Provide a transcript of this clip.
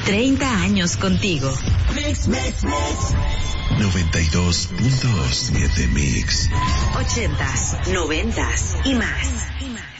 30 años contigo. Mix, mix, mix. 92.7 Mix. 80s, 90s y más.